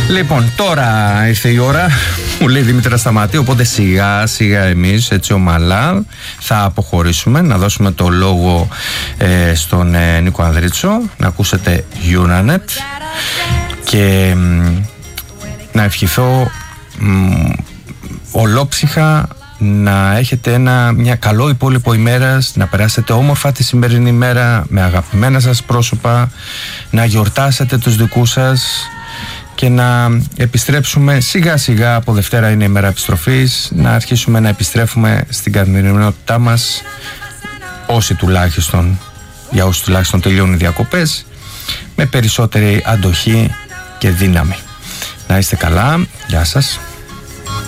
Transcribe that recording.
Λοιπόν, τώρα ήρθε η ώρα, μου λέει Δήμητρα σταματή, οπότε σιγά σιγά εμείς έτσι ομαλά θα αποχωρήσουμε, να δώσουμε το λόγο στον Νίκο Ανδρίτσο, να ακούσετε Unanet και να ευχηθώ ολόψυχα να έχετε μια καλό υπόλοιπο ημέρας, να περάσετε όμορφα τη σημερινή ημέρα με αγαπημένα σας πρόσωπα, να γιορτάσετε τους δικούς σας και να επιστρέψουμε σιγά σιγά, από Δευτέρα είναι η μέρα επιστροφής, να αρχίσουμε να επιστρέφουμε στην καθημερινότητά μας, για όσοι τουλάχιστον τελειώνουν οι διακοπές, με περισσότερη αντοχή και δύναμη. Να είστε καλά, γεια σας.